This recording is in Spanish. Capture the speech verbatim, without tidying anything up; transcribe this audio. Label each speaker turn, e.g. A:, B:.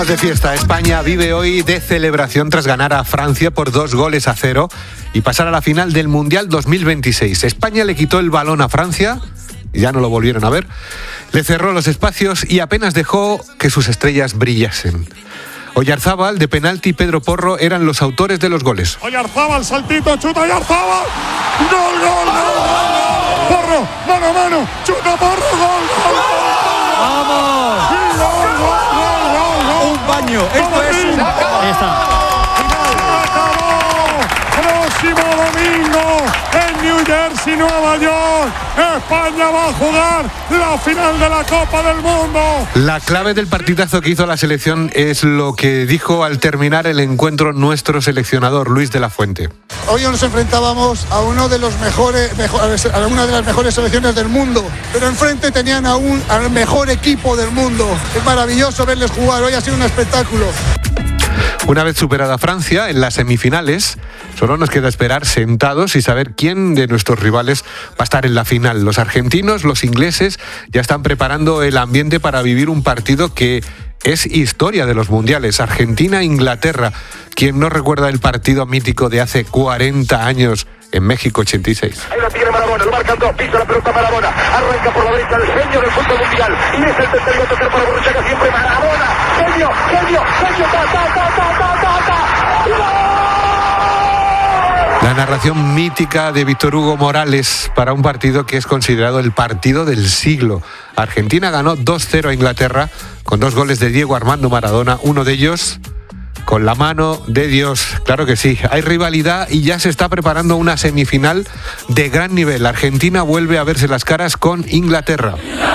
A: De fiesta, España vive hoy de celebración tras ganar a Francia por dos goles a cero y pasar a la final del Mundial dos mil veintiséis. España le quitó el balón a Francia, ya no lo volvieron a ver, le cerró los espacios y apenas dejó que sus estrellas brillasen. Oyarzábal, de penalti, y Pedro Porro eran los autores de los goles.
B: Oyarzábal, saltito, chuta Oyarzábal, gol, gol, gol, gol, Porro, mano a mano, chuta Porro, gol, gol, gol.
C: ¡Vamos!
B: Sí, gol, gol, gol, gol, gol.
C: Un baño, esto es un... Ahí está.
B: Próximo domingo en New Jersey, Nueva York, España va a jugar la final de la Copa del Mundo.
A: La clave del partidazo que hizo la selección es lo que dijo al terminar el encuentro nuestro seleccionador, Luis de la Fuente.
D: Hoy nos enfrentábamos a uno de los mejores, mejor, a una de las mejores selecciones del mundo, pero enfrente tenían a un, al mejor equipo del mundo. Es maravilloso verles jugar, hoy ha sido un espectáculo.
A: Una vez superada Francia en las semifinales, solo nos queda esperar sentados y saber quién de nuestros rivales va a estar en la final. Los argentinos, los ingleses ya están preparando el ambiente para vivir un partido que es historia de los mundiales. Argentina-Inglaterra. ¿Quién no recuerda el partido mítico de hace cuarenta años en México ochenta y seis?
E: Ahí la tiene Maradona, lo marcan dos, pisa la pelota Maradona, arranca por la derecha el genio del fútbol mundial y es el tercero a tocar para Borruchaga, siempre Maradona, genio, genio, genio, ta, ta, ta, ta, ta, ta, ta.
A: La narración mítica de Víctor Hugo Morales para un partido que es considerado el partido del siglo. Argentina ganó dos cero a Inglaterra con dos goles de Diego Armando Maradona, uno de ellos con la mano de Dios. Claro que sí, hay rivalidad y ya se está preparando una semifinal de gran nivel. Argentina vuelve a verse las caras con Inglaterra.